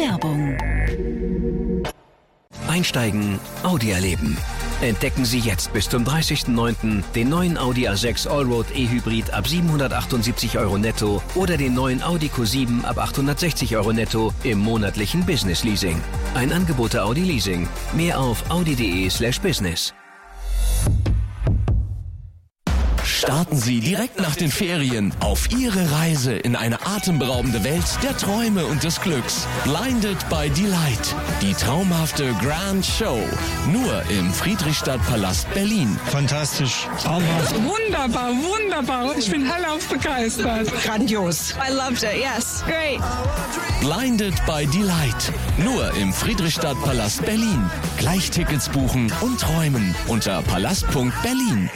Werbung. Einsteigen, Audi erleben. Entdecken Sie jetzt bis zum 30.09. den neuen Audi A6 Allroad E-Hybrid ab 778 € netto oder den neuen Audi Q7 ab 860 € netto im monatlichen Business Leasing. Ein Angebot der Audi Leasing. Mehr auf audi.de/business. Starten Sie direkt nach den Ferien auf Ihre Reise in eine atemberaubende Welt der Träume und des Glücks. Blinded by Delight. Die traumhafte Grand Show. Nur im Friedrichstadtpalast Berlin. Fantastisch. Traumhaft. Wunderbar, wunderbar. Ich bin hellauf begeistert. Grandios. I loved it, yes. Great. Blinded by Delight. Nur im Friedrichstadtpalast Berlin. Gleich Tickets buchen und träumen unter palast.berlin.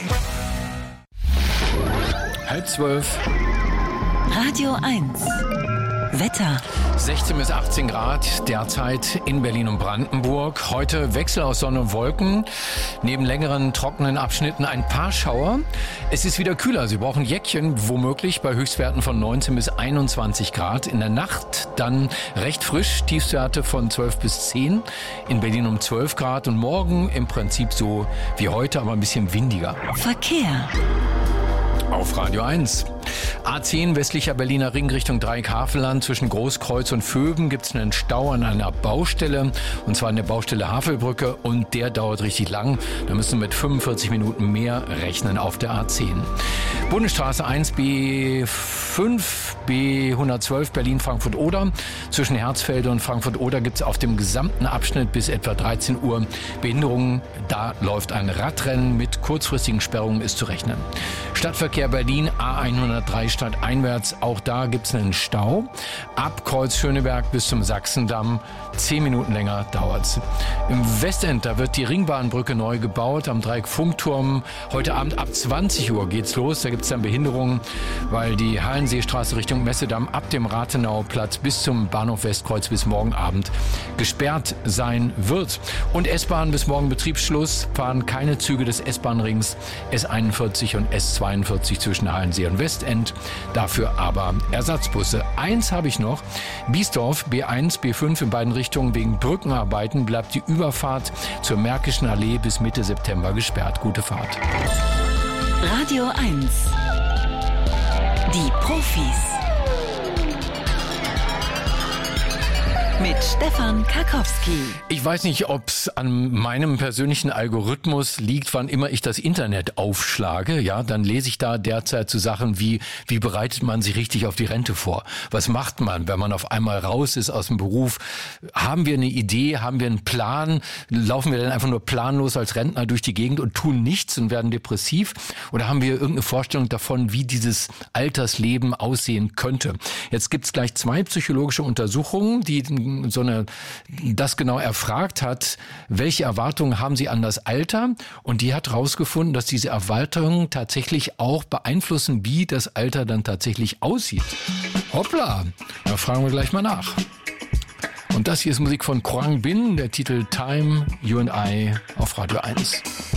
11:30. Radio 1. Wetter. 16 bis 18 Grad derzeit in Berlin und Brandenburg. Heute Wechsel aus Sonne und Wolken. Neben längeren trockenen Abschnitten ein paar Schauer. Es ist wieder kühler. Sie brauchen Jäckchen, womöglich bei Höchstwerten von 19 bis 21 Grad. In der Nacht dann recht frisch. Tiefstwerte von 12 bis 10. In Berlin um 12 Grad. Und morgen im Prinzip so wie heute, aber ein bisschen windiger. Verkehr. Auf Radio 1. A10 westlicher Berliner Ring Richtung Dreieck-Havelland. Zwischen Großkreuz und Vöben gibt es einen Stau an einer Baustelle. Und zwar an der Baustelle Havelbrücke. Und der dauert richtig lang. Da müssen wir mit 45 Minuten mehr rechnen auf der A10. Bundesstraße 1 B5, B112 Berlin-Frankfurt-Oder. Zwischen Herzfelde und Frankfurt-Oder gibt es auf dem gesamten Abschnitt bis etwa 13 Uhr Behinderungen. Da läuft ein Radrennen mit kurzfristigen Sperrungen, ist zu rechnen. Stadtverkehr Berlin, A103 stadteinwärts, auch da gibt es einen Stau. Ab Kreuz Schöneberg bis zum Sachsendamm, 10 Minuten länger dauert's. Im Westend, da wird die Ringbahnbrücke neu gebaut, am Dreieck Funkturm. Heute Abend ab 20 Uhr geht's los, da gibt's dann Behinderungen, weil die Hallenseestraße Richtung Messedamm ab dem Rathenauplatz bis zum Bahnhof Westkreuz bis morgen Abend gesperrt sein wird. Und S-Bahn bis morgen Betriebsschluss, fahren keine Züge des S-Bahn-Rings S41 und S42 zwischen Hallensee und Westend, dafür aber Ersatzbusse. Eins habe ich noch, Biesdorf, B1, B5 in beiden Richtungen wegen Brückenarbeiten bleibt die Überfahrt zur Märkischen Allee bis Mitte September gesperrt. Gute Fahrt. Radio 1. Die Profis. Mit Stefan Karkowski. Ich weiß nicht, ob es an meinem persönlichen Algorithmus liegt, wann immer ich das Internet aufschlage. Ja, dann lese ich da derzeit so Sachen wie bereitet man sich richtig auf die Rente vor? Was macht man, wenn man auf einmal raus ist aus dem Beruf? Haben wir eine Idee? Haben wir einen Plan? Laufen wir dann einfach nur planlos als Rentner durch die Gegend und tun nichts und werden depressiv? Oder haben wir irgendeine Vorstellung davon, wie dieses Altersleben aussehen könnte? Jetzt gibt's gleich 2 psychologische Untersuchungen, die das genau erfragt hat, welche Erwartungen haben Sie an das Alter? Und die hat herausgefunden, dass diese Erwartungen tatsächlich auch beeinflussen, wie das Alter dann tatsächlich aussieht. Hoppla, da fragen wir gleich mal nach. Und das hier ist Musik von Quang Bin, der Titel Time, You and I auf Radio 1.